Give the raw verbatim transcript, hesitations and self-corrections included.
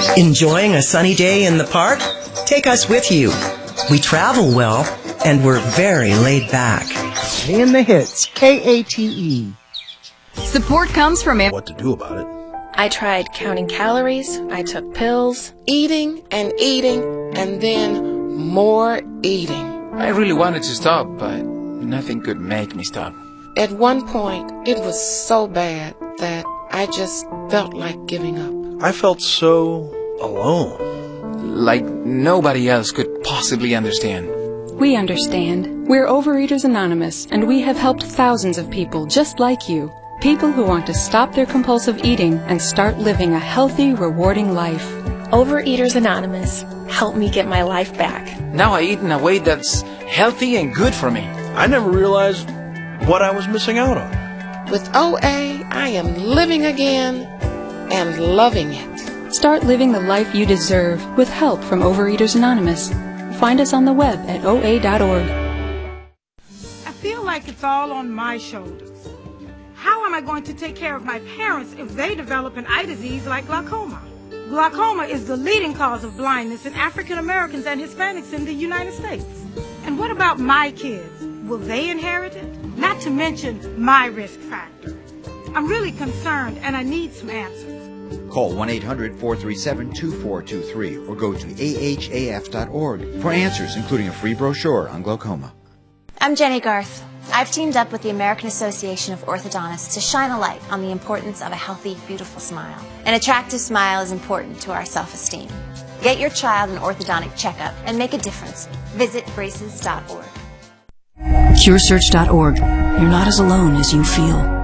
Enjoying a sunny day in the park? Take us with you. We travel well, and we're very laid back. In the hits, K A T E. Support comes from what to do about it. I tried counting calories, I took pills, eating and eating, and then more eating. I really wanted to stop, but nothing could make me stop. At one point, it was so bad that I just felt like giving up. I felt so alone. Like nobody else could possibly understand. We understand. We're Overeaters Anonymous, and we have helped thousands of people just like you. People who want to stop their compulsive eating and start living a healthy, rewarding life. Overeaters Anonymous helped me get my life back. Now I eat in a way that's healthy and good for me. I never realized what I was missing out on. With O A, I am living again and loving it. Start living the life you deserve with help from Overeaters Anonymous. Find us on the web at O A dot org. I feel like it's all on my shoulders. How am I going to take care of my parents if they develop an eye disease like glaucoma? Glaucoma is the leading cause of blindness in African Americans and Hispanics in the United States. And what about my kids? Will they inherit it? Not to mention my risk factor. I'm really concerned and I need some answers. Call one eight hundred, four three seven, two four two three or go to A H A F dot org for answers, including a free brochure on glaucoma. I'm Jenny Garth. I've teamed up with the American Association of Orthodontists to shine a light on the importance of a healthy, beautiful smile. An attractive smile is important to our self-esteem. Get your child an orthodontic checkup and make a difference. Visit braces dot org. Cure Search dot org. You're not as alone as you feel.